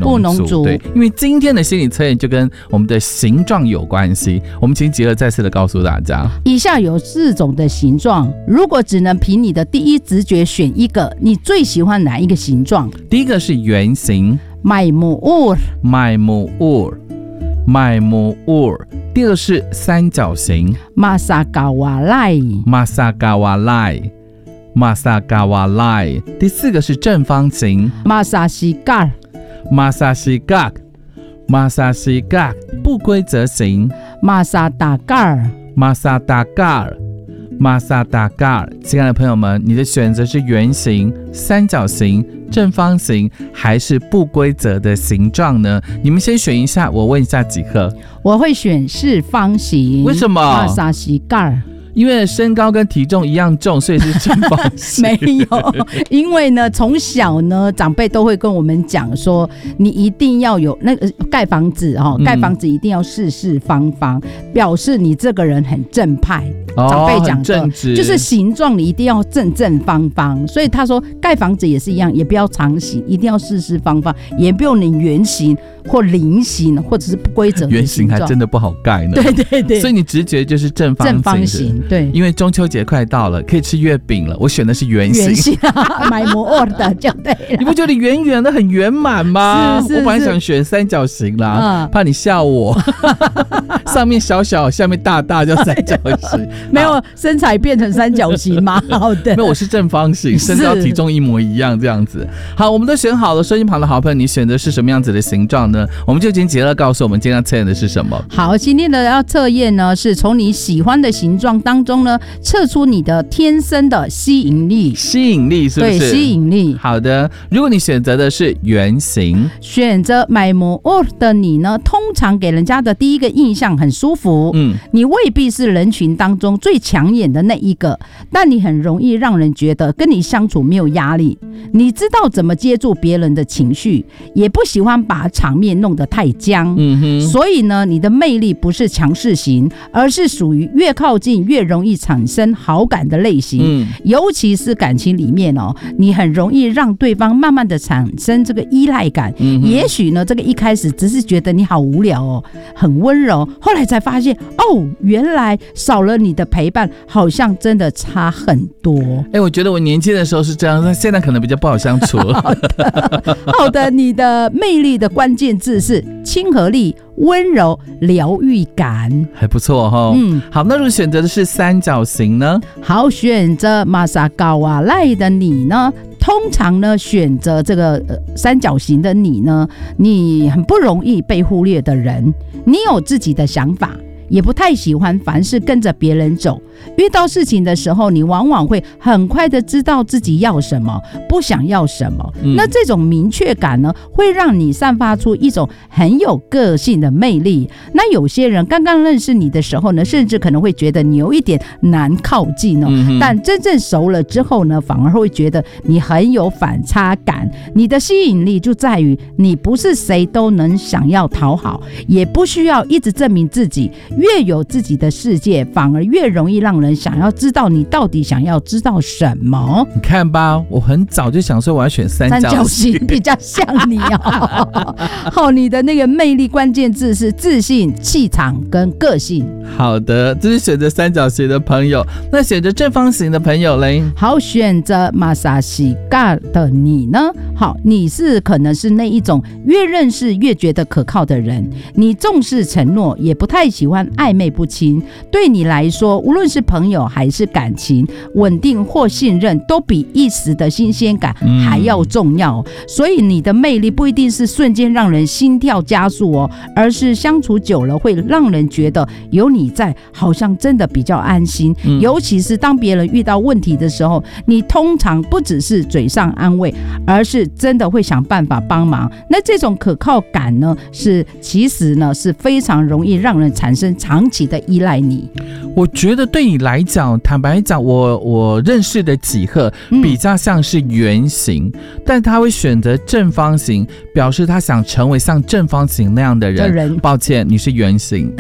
农族。对，因为今天的心理测验就跟我们的形状有关系。我们请吉儿再次的告诉大家， 以下有4种的形状，如果只能凭你的第一直觉选一个，你最喜欢哪一个形状？ 第一个是圆形， 麦木乌， 麦木乌，麦木乌。第二个是三角形， 马萨嘎瓦赖， 马萨嘎瓦赖，马萨嘎瓦赖。第四个是正方形， 马萨西嘎， 马萨西嘎，马萨西嘎。不规则形， 马萨达嘎， 马萨达嘎，马萨达嘎。亲爱的朋友们，你的选择是圆形、三角形、正方形还是不规则的形状呢？你们先选一下，我问一下几何。 我会选四方形。 为什么？ 马萨西嘎。 因为身高跟体重一样重，所以是正方形。 没有，因为呢，从小呢，长辈都会跟我们讲说，你一定要有那个盖房子盖房子一定要四四方方，表示你这个人很正派。长辈讲的，就是形状你一定要正正方方。所以他说盖房子也是一样，也不要长形，一定要四四方方，也不用你圆形或菱形或者是不规则的形状。圆形还真的不好盖呢。 对对对， 所以你直觉就是正方形。 对， 因为中秋节快到了，可以吃月饼了，我选的是圆形。 圆形买摩尔的就对了。 你不觉得圆圆的很圆满吗？ 是我本来想选三角形啦，怕你笑我。上面小小，下面大大叫三角形。 没有身材变成三角形吗？好的， 没有，我是正方形，身高体重一模一样这样子。好，我们都选好了，收音旁的好朋友，你选的是什么样子的形状呢？我们就请杰乐告诉我们今天要测验的是什么。 好，今天的要测验呢，是从你喜欢的形状当中呢，测出你的天生的吸引力。 吸引力是不是？ 对，吸引力。 好的，如果你选择的是圆形， 选择买摩尔的你呢，通常给人家的第一个印象很舒服。你未必是人群当中最抢眼的那一个，但你很容易让人觉得跟你相处没有压力。你知道怎么接住别人的情绪，也不喜欢把场面弄得太僵。所以呢，你的魅力不是强势型，而是属于越靠近越容易产生好感的类型。尤其是感情里面你很容易让对方慢慢的产生这个依赖感。也许呢，这个一开始只是觉得你好无聊很温柔，后来才发现原来少了你的陪伴，好像真的差很多。 我觉得我年轻的时候是这样，但现在可能比较不好相处。 好的，你的魅力的关键字是亲和力、温柔、疗愈感， 还不错好，那如果选择的是三角形呢？ 好，选择马萨高瓦赖的你呢，通常呢选择这个三角形的你呢，你很不容易被忽略的人，你有自己的想法，也不太喜欢凡事跟着别人走。遇到事情的时候，你往往会很快的知道自己要什么，不想要什么。那这种明确感呢，会让你散发出一种很有个性的魅力。那有些人刚刚认识你的时候呢，甚至可能会觉得你有一点难靠近但真正熟了之后呢，反而会觉得你很有反差感。你的吸引力就在于你不是谁都能想要讨好，也不需要一直证明自己。越有自己的世界，反而越容易让人想要知道你到底想要知道什么。 你看吧，我很早就想说我要选三角形， 比较像你好，你的那个魅力关键字是自信、气场跟个性。 好的，这是选择三角形的朋友。那选择正方形的朋友嘞？ 好，选择马萨西嘎的你呢？好，你是可能是那一种越认识越觉得可靠的人。你重视承诺，也不太喜欢暧昧不清。对你来说，无论是朋友还是感情，稳定或信任都比一时的新鲜感还要重要。所以你的魅力不一定是瞬间让人心跳加速而是相处久了会让人觉得有你在，好像真的比较安心。尤其是当别人遇到问题的时候，你通常不只是嘴上安慰，而是真的会想办法帮忙。那这种可靠感呢，其实呢是非常容易让人产生长期的依赖你。 我觉得对你来讲，坦白讲，我认识的几何比较像是圆形，但他会选择正方形，表示他想成为像正方形那样的人。抱歉，你是圆形。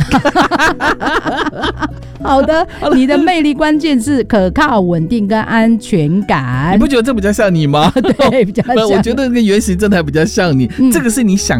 好的，你的魅力关键是可靠、稳定跟安全感。 你不觉得这比较像你吗？ 对，比较像。 我觉得那个圆形真的还比较像你，这个是你想